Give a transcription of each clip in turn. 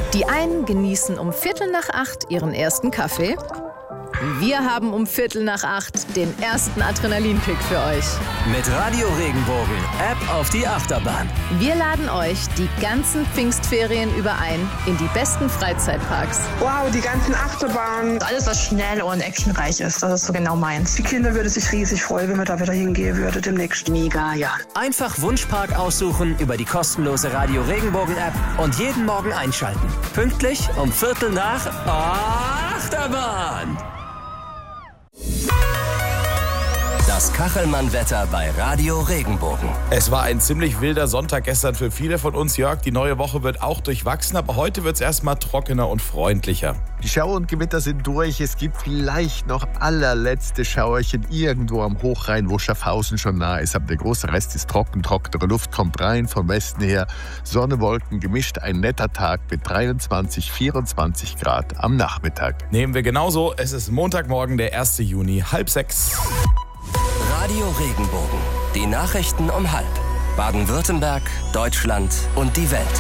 Die einen genießen um 7:45 ihren ersten Kaffee. Wir haben um 7:45 den ersten Adrenalinkick für euch. Mit Radio Regenbogen, App auf die Achterbahn. Wir laden euch die ganzen Pfingstferien über ein in die besten Freizeitparks. Wow, die ganzen Achterbahnen. Alles, was schnell und actionreich ist, das ist so genau meins. Die Kinder würden sich riesig freuen, wenn wir da wieder hingehen würden demnächst. Mega, ja. Einfach Wunschpark aussuchen über die kostenlose Radio Regenbogen App und jeden Morgen einschalten. Pünktlich um 7:15 Achterbahn. Das Kachelmann-Wetter bei Radio Regenbogen. Es war ein ziemlich wilder Sonntag gestern für viele von uns, Jörg. Die neue Woche wird auch durchwachsen, aber heute wird es erstmal trockener und freundlicher. Die Schauer und Gewitter sind durch. Es gibt vielleicht noch allerletzte Schauerchen irgendwo am Hochrhein, wo Schaffhausen schon nah ist. Aber der große Rest ist trocken. Trockene Luft kommt rein von Westen her. Sonne, Wolken gemischt. Ein netter Tag mit 23, 24 Grad am Nachmittag. Nehmen wir genauso. Es ist Montagmorgen, der 1. Juni, 5:30. Radio Regenbogen. Die Nachrichten um 5. Baden-Württemberg, Deutschland und die Welt.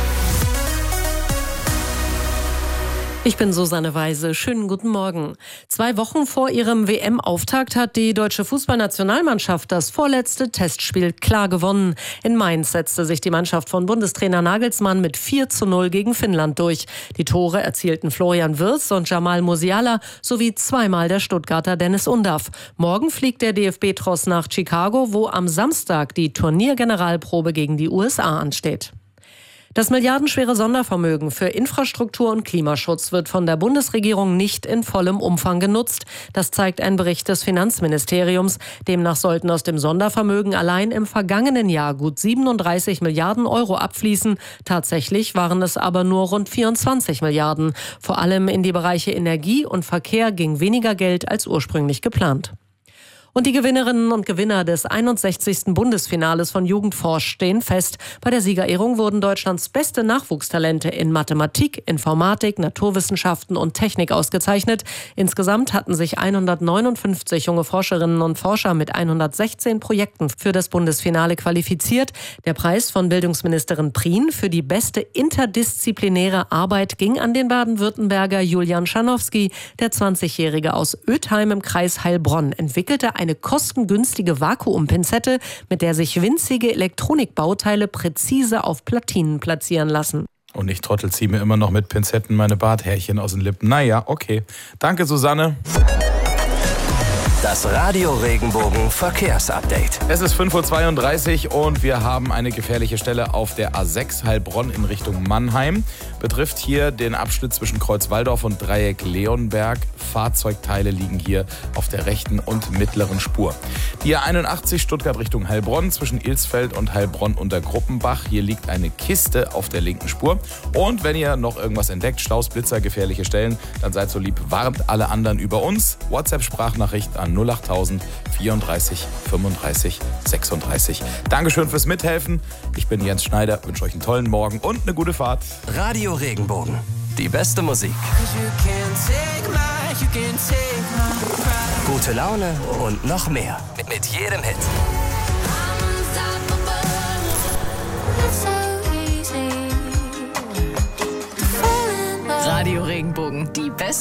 Ich bin Susanne Weise. Schönen guten Morgen. 2 Wochen vor ihrem WM-Auftakt hat die deutsche Fußballnationalmannschaft das vorletzte Testspiel klar gewonnen. In Mainz setzte sich die Mannschaft von Bundestrainer Nagelsmann mit 4:0 gegen Finnland durch. Die Tore erzielten Florian Wirtz und Jamal Musiala sowie zweimal der Stuttgarter Dennis Undaff. Morgen fliegt der DFB-Tross nach Chicago, wo am Samstag die Turniergeneralprobe gegen die USA ansteht. Das milliardenschwere Sondervermögen für Infrastruktur und Klimaschutz wird von der Bundesregierung nicht in vollem Umfang genutzt. Das zeigt ein Bericht des Finanzministeriums. Demnach sollten aus dem Sondervermögen allein im vergangenen Jahr gut 37 Milliarden Euro abfließen. Tatsächlich waren es aber nur rund 24 Milliarden. Vor allem in die Bereiche Energie und Verkehr ging weniger Geld als ursprünglich geplant. Und die Gewinnerinnen und Gewinner des 61. Bundesfinales von Jugendforsch stehen fest. Bei der Siegerehrung wurden Deutschlands beste Nachwuchstalente in Mathematik, Informatik, Naturwissenschaften und Technik ausgezeichnet. Insgesamt hatten sich 159 junge Forscherinnen und Forscher mit 116 Projekten für das Bundesfinale qualifiziert. Der Preis von Bildungsministerin Prien für die beste interdisziplinäre Arbeit ging an den Baden-Württemberger Julian Schanowski. Der 20-Jährige aus Ötheim im Kreis Heilbronn entwickelte eine kostengünstige Vakuumpinzette, mit der sich winzige Elektronikbauteile präzise auf Platinen platzieren lassen. Und ich Trottel ziehe mir immer noch mit Pinzetten meine Barthärchen aus den Lippen. Naja, okay. Danke, Susanne. Das Radio Regenbogen Verkehrsupdate. Es ist 5:32 Uhr und wir haben eine gefährliche Stelle auf der A6 Heilbronn in Richtung Mannheim. Betrifft hier den Abschnitt zwischen Kreuzwaldorf und Dreieck Leonberg. Fahrzeugteile liegen hier auf der rechten und mittleren Spur. Die A81 Stuttgart Richtung Heilbronn zwischen Ilsfeld und Heilbronn unter Gruppenbach. Hier liegt eine Kiste auf der linken Spur. Und wenn ihr noch irgendwas entdeckt, Staus, Blitzer, gefährliche Stellen, dann seid so lieb, warnt alle anderen über uns. WhatsApp-Sprachnachricht an 08000 34 35 36. Dankeschön fürs Mithelfen. Ich bin Jens Schneider, wünsche euch einen tollen Morgen und eine gute Fahrt. Radio Regenbogen. Die beste Musik. Gute Laune und noch mehr. Mit jedem Hit. Radio Regenbogen, die beste